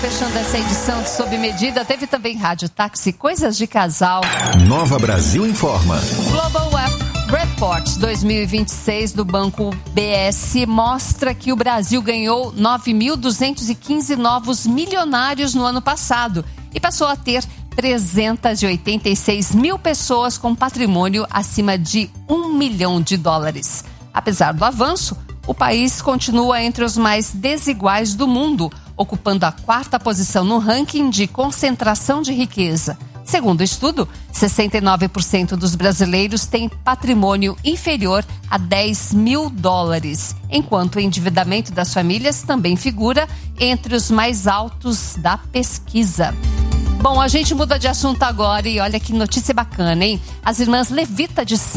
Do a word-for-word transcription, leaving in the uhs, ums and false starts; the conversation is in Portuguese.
Fechando essa edição de Sob Medida, teve também Rádio Táxi, Coisas de Casal. Nova Brasil Informa. Global Wealth Report dois mil e vinte e seis do Banco B S mostra que o Brasil ganhou nove mil duzentos e quinze novos milionários no ano passado e passou a ter trezentas e oitenta e seis mil pessoas com patrimônio acima de um milhão de dólares. Apesar do avanço, o país continua entre os mais desiguais do mundo, ocupando a quarta posição no ranking de concentração de riqueza. Segundo o estudo, sessenta e nove por cento dos brasileiros têm patrimônio inferior a dez mil dólares, enquanto o endividamento das famílias também figura entre os mais altos da pesquisa. Bom, a gente muda de assunto agora e olha que notícia bacana, hein? As irmãs Levita de